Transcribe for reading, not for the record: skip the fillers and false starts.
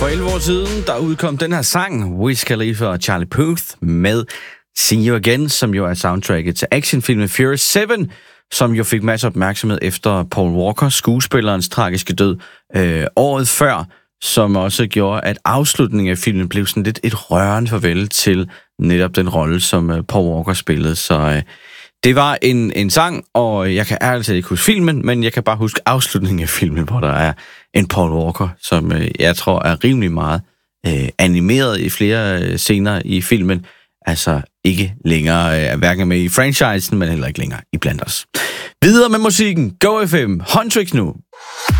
11 år siden, der udkom den her sang, Wiz Khalifa og Charlie Puth med See You Again, som jo er soundtracket til actionfilmen Fury 7, som jo fik masser af opmærksomhed efter Paul Walker, skuespillerens tragiske død, året før, som også gjorde, at afslutningen af filmen blev sådan lidt et rørende farvel til netop den rolle, som Paul Walker spillede. Så det var en sang, og jeg kan ærligt ikke huske filmen, men jeg kan bare huske afslutningen af filmen, hvor der er en Paul Walker, som jeg tror er rimelig meget animeret i flere scener i filmen. Altså ikke længere hverken med i franchisen, men heller ikke længere i blandt os. Videre med musikken. Go FM. Håndtryks nu.